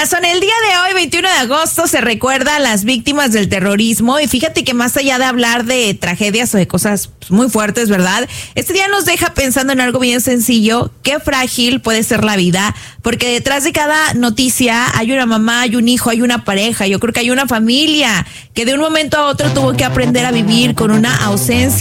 corazón, el día de hoy, 21 de agosto, se recuerda a las víctimas del terrorismo y fíjate que más allá de hablar de tragedias o de cosas muy fuertes, ¿verdad? Este día nos deja pensando en algo bien sencillo, qué frágil puede ser la vida, porque detrás de cada noticia hay una mamá, hay un hijo, hay una pareja, yo creo que hay una familia que de un momento a otro tuvo que aprender a vivir con una ausencia